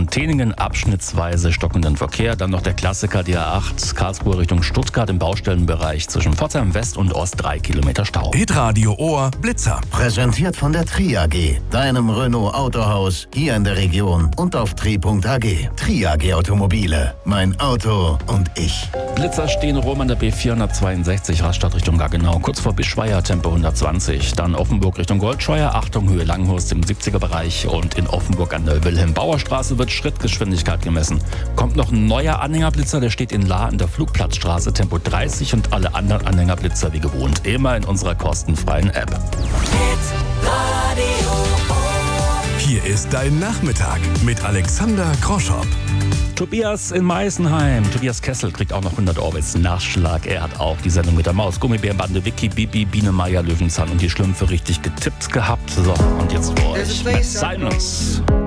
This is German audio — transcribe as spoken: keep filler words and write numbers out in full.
und Teningen abschnittsweise stockenden Verkehr. Dann noch der Klassiker, die A acht Karlsruhe Richtung Stuttgart im Baustellenbereich zwischen Pforzheim West und Ost drei Kilometer Stau. Hitradio Ohr Blitzer. Präsentiert von der Tri A G, deinem Renault Autohaus hier in der Region und auf tri punkt a g. Tri A G Automobile, mein Auto und ich. Blitzer stehen rum an der B vierhundertzweiundsechzig, Rastatt Richtung Gaggenau, kurz vor Bischweier, Tempo hundertzwanzig. Dann Offenburg Richtung Goldscheuer, Achtung, Höhe Langhorst im siebziger Bereich. Und in Offenburg an der Wilhelm-Bauer-Straße wird Schrittgeschwindigkeit gemessen. Kommt noch ein neuer Anhängerblitzer, der steht in Lahr an der Flugplatzstraße, Tempo dreißig, und alle anderen Anhängerblitzer wie gewohnt immer in unserer kostenfreien App. Hier ist dein Nachmittag mit Alexander Groschopp. Tobias in Meisenheim. Tobias Kessel kriegt auch noch hundert Euro als Nachschlag. Er hat auch die Sendung mit der Maus, Gummibärenbande, Vicky, Bibi, Biene Meier, Löwenzahn und die Schlümpfe richtig getippt gehabt. So, und jetzt für euch Matt Simons.